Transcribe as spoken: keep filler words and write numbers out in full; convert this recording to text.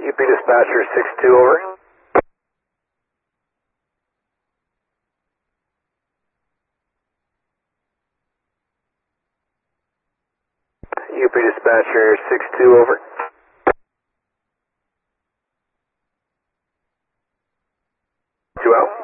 U P dispatcher six two, over. U P dispatcher six two, over. two out.